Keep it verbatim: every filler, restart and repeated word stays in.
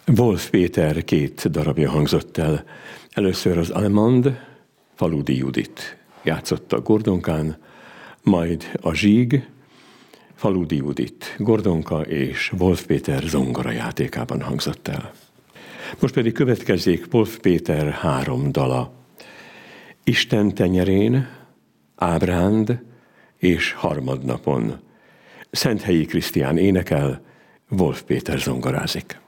Wolf Péter két darabja hangzott el. Először az Allemande, Faludi Judit játszotta Gordonkán, majd a Zsíg, Faludi Judit Gordonka és Wolf Péter zongora játékában hangzott el. Most pedig következzék Wolf Péter három dala. Isten tenyerén, Ábránd és Harmadnapon. Szenthelyi Krisztián énekel, Wolf Péter zongorázik.